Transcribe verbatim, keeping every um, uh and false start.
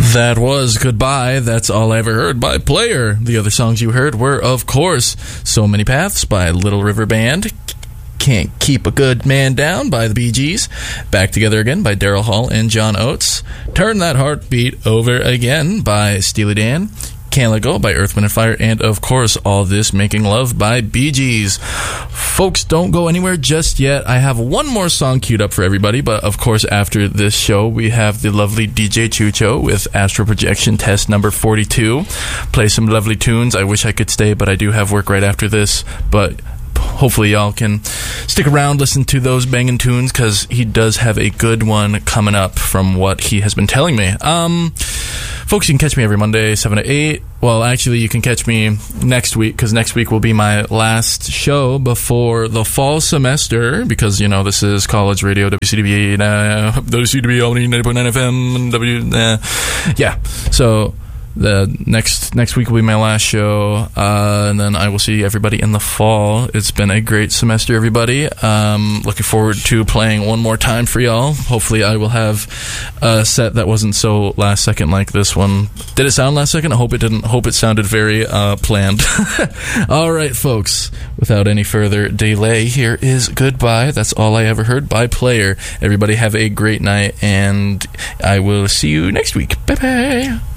That was Goodbye, That's All I Ever Heard by Player. The other songs you heard were, of course, So Many Paths by Little River Band, Can't Keep a Good Man Down by the Bee Gees, Back Together Again by Daryl Hall and John Oates, Turn That Heartbeat Over Again by Steely Dan, Can't Let Go by Earth, Wind and Fire, and of course All This Making Love by Bee Gees. Folks, don't go anywhere just yet. I have one more song queued up for everybody, but of course after this show we have the lovely D J Chucho with Astral Projection Test number forty-two. Play some lovely tunes. I wish I could stay, but I do have work right after this, but hopefully y'all can stick around, listen to those banging tunes, because he does have a good one coming up from what he has been telling me. Um, folks, you can catch me every Monday, seven to eight. Well, actually, you can catch me next week, because next week will be my last show before the fall semester, because, you know, this is college radio, W C D B, uh, W C D B, Albany, ninety point nine F M, W, uh, yeah, so the next next week will be my last show, uh, and then I will see everybody in the fall. It's been a great semester, everybody. Um, looking forward to playing one more time for y'all. Hopefully I will have a set that wasn't so last second like this one. Did it sound last second? I hope it didn't. Hope it sounded very uh, planned. All right, folks. Without any further delay, here is Goodbye, That's All I Ever Heard by Player. Everybody have a great night, and I will see you next week. Bye-bye.